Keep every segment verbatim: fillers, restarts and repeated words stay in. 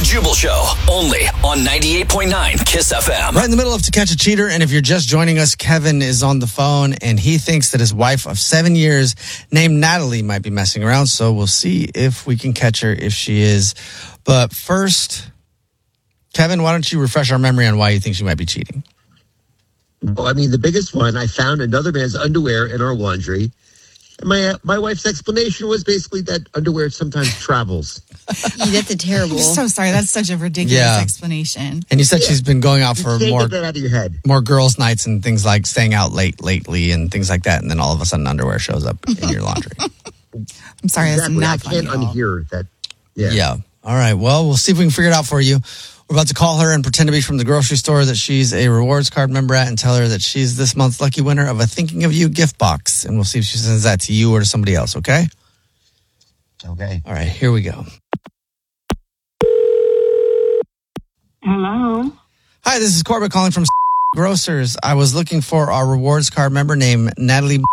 The Jubal Show, only on ninety-eight point nine Kiss F M. Right in the middle of To Catch a Cheater, and if you're just joining us, Kevin is on the phone, and he thinks that his wife of seven years named Natalie might be messing around, so we'll see if we can catch her if she is. But first, Kevin, why don't you refresh our memory on why you think she might be cheating? Well, I mean, the biggest one, I found another man's underwear in our laundry. And my uh, my wife's explanation was basically that underwear sometimes travels. Yeah, that's a terrible. I'm so sorry. That's such a ridiculous Yeah. explanation. And you said yeah. she's been going out You for can't more, get that out of your head. more girls' nights and things like staying out late lately and things like that, and then all of a sudden underwear shows up in your laundry. I'm sorry. Exactly. That's not I can't funny at all. unhear that. Yeah. Yeah. All right. Well, we'll see if we can figure it out for you. We're about to call her and pretend to be from the grocery store that she's a rewards card member at and tell her that she's this month's lucky winner of a Thinking of You gift box. And we'll see if she sends that to you or to somebody else, okay? Okay. All right, here we go. Hello. Hi, this is Corbett calling from Grocers. I was looking for our rewards card member named Natalie.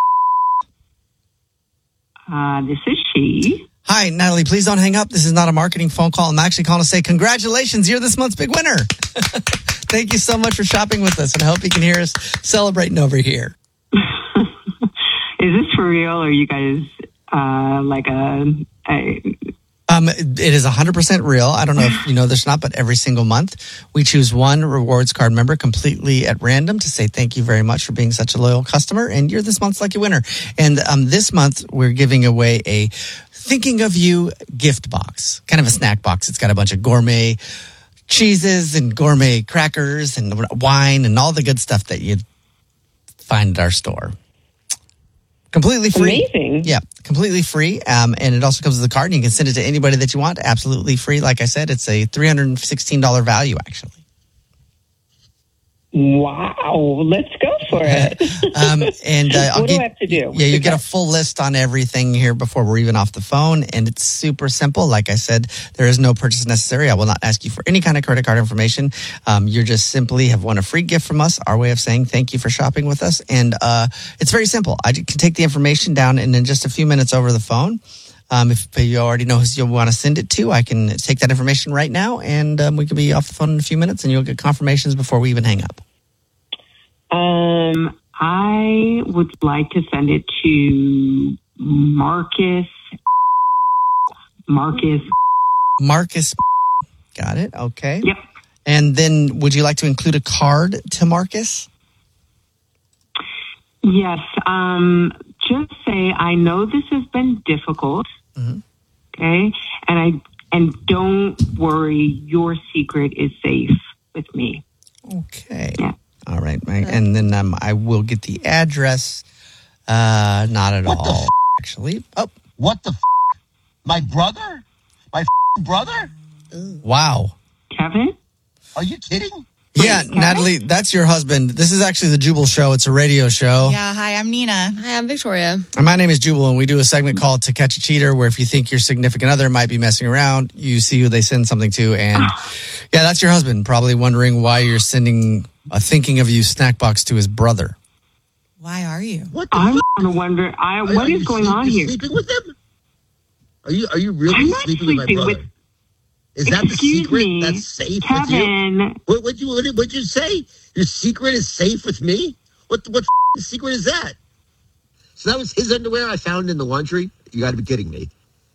Uh, this is she. Hi, Natalie, please don't hang up. This is not a marketing phone call. I'm actually calling to say congratulations. You're this month's big winner. Thank you so much for shopping with us, and I hope you can hear us celebrating over here. Is this for real, or are you guys uh, like a, a... Um, it is one hundred percent real. I don't know if you know this or not, but every single month we choose one rewards card member completely at random to say thank you very much for being such a loyal customer, and you're this month's lucky winner. And um, this month we're giving away a Thinking of You gift box, kind of a snack box. It's got a bunch of gourmet cheeses and gourmet crackers and wine and all the good stuff that you'd find at our store. Completely free. Amazing. Yeah, completely free. Um, and it also comes with a card, and you can send it to anybody that you want. Absolutely free. Like I said, it's a three hundred sixteen dollars value, actually. Wow. Let's go for it. um, and uh, I'll What do get, I have to do? Yeah, you get a full list on everything here before we're even off the phone, and it's super simple. Like I said, there is no purchase necessary. I will not ask you for any kind of credit card information. Um, you just simply have won a free gift from us, our way of saying thank you for shopping with us. And uh, it's very simple. I can take the information down and in just a few minutes over the phone. Um, if you already know who you want to send it to, I can take that information right now, and um, we can be off the phone in a few minutes, and you'll get confirmations before we even hang up. Um, I would like to send it to Marcus. Marcus. Marcus. Got it. Okay. Yep. And then would you like to include a card to Marcus? Yes. Um, just say, I know this has been difficult. Mm-hmm. Okay. And I, and don't worry, your secret is safe with me. Okay. Yeah. All right. And then um, I will get the address. Uh, not at What all, the f- actually. Oh, What the f- My brother? My f- brother? wow. Kevin? Are you kidding? Yeah, Kevin? Natalie, that's your husband. This is actually the Jubal Show. It's a radio show. Yeah, hi, I'm Nina. Hi, I'm Victoria. And my name is Jubal, and we do a segment called To Catch a Cheater, where if you think your significant other might be messing around, you see who they send something to. And yeah, that's your husband, probably wondering why you're sending a Thinking of You snack box to his brother. Why are you? What the I'm f- going to wonder, I, Are- what are is you going sleep- on you're here? sleeping with him? Are you, are you really I'm not sleeping with my sleeping brother? with- Is that the Excuse secret me, that's safe with you? Kevin. What would you what did what'd you say? Your secret is safe with me? What what f- secret is that? So that was his underwear I found in the laundry? You got to be kidding me.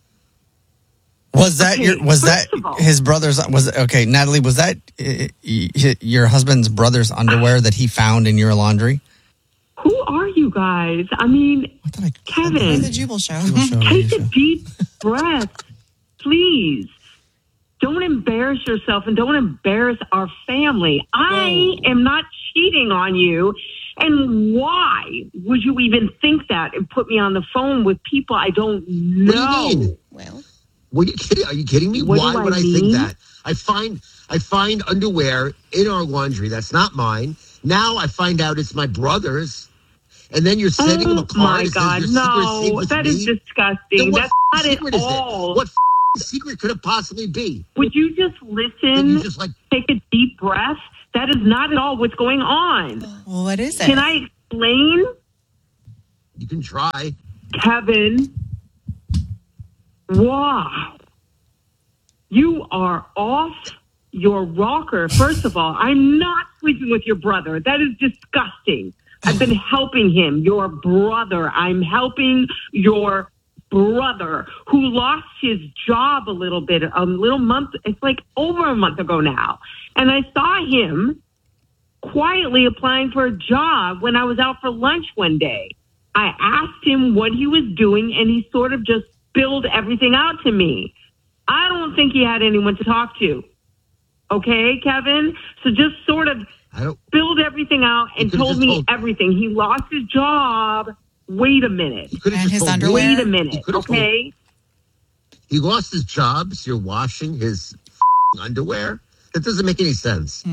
Was that Okay, your? Was first that of all- his brother's? Was okay, Natalie? Was that uh, y- your husband's brother's underwear that he found in your laundry? Who are you guys? I mean, What did I? Kevin. We're the Jubal Show. Jubal Show, radio take a show. deep breath, please. Don't embarrass yourself and don't embarrass our family. I am not cheating on you. And why would you even think that and put me on the phone with people I don't know? What do you mean? Well, Were you kidding? Are you kidding me? What Why do I would I think mean? that? I find I find underwear in our laundry that's not mine. Now I find out it's my brother's. And then you're sending him a Oh card my that says God, your secret is safe no, with that me. is disgusting. Then what That's f- not secret at is all. it? What f- secret could it possibly be? Would you just Then listen, you just like take a deep breath? That is not at all what's going on. Well, what is it? Can I explain? you can try. Kevin, wow. You are off your rocker. First of all, I'm not sleeping with your brother. That is disgusting. I've been helping him, your brother. I'm helping your brother who lost his job a little bit, a little month. It's like over a month ago now. And I saw him quietly applying for a job when I was out for lunch one day. I asked him what he was doing, and he sort of just spilled everything out to me. I don't think he had anyone to talk to. Okay, Kevin? So just sort of I don't, spilled everything out and could've told just me told- everything. He lost his job. Wait a minute. you could've And just his told me- underwear? Wait a You minute, could've told- okay? He lost his job, so you're washing his underwear? That doesn't make any sense.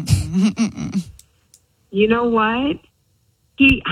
You know what? He,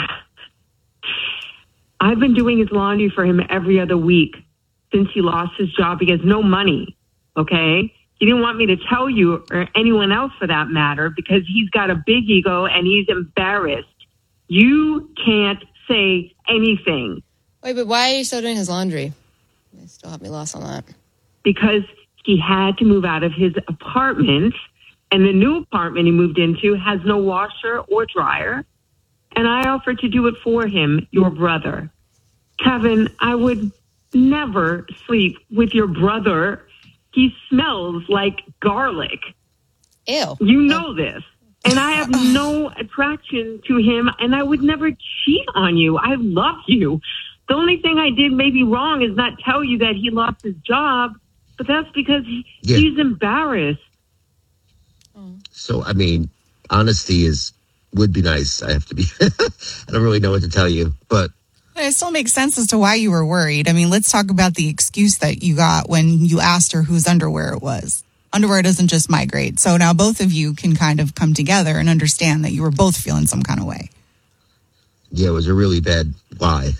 I've been doing his laundry for him every other week since he lost his job. He has no money, okay? He didn't want me to tell you or anyone else for that matter because he's got a big ego and he's embarrassed. You can't say anything Wait, but why are you still doing his laundry? I still have me lost on that. because he had to move out of his apartment, and the new apartment he moved into has no washer or dryer. And I offered to do it for him, your brother. Kevin, I would never sleep with your brother. He smells like garlic. Ew. You know this. And I have no attraction to him, and I would never cheat on you. I love you. The only thing I did maybe wrong is not tell you that he lost his job, but that's because he, Yeah. he's embarrassed. So, I mean, honesty is would be nice. I have to be. I don't really know what to tell you, but It still makes sense as to why you were worried. I mean, let's talk about the excuse that you got when you asked her whose underwear it was. Underwear doesn't just migrate. So now both of you can kind of come together and understand that you were both feeling some kind of way. yeah, it was a really bad lie.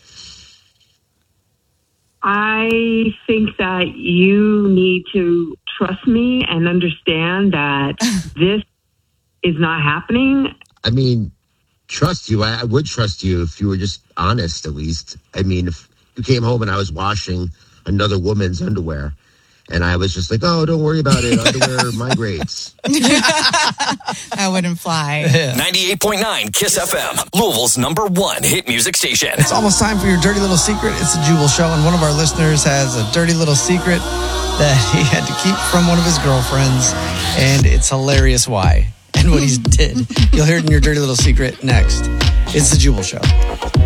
I think that you need to trust me and understand that this is not happening. I mean, trust you. I, I would trust you if you were just honest, at least. I mean, if you came home and I was washing another woman's underwear, and I was just like, oh, don't worry about it. Underwear migrates. That wouldn't fly. ninety-eight point nine Kiss F M, Louisville's number one hit music station. It's almost time for your dirty little secret. It's the Jubal Show, and one of our listeners has a dirty little secret that he had to keep from one of his girlfriends, and it's hilarious why and what he did. You'll hear it in your dirty little secret next. It's the Jubal Show.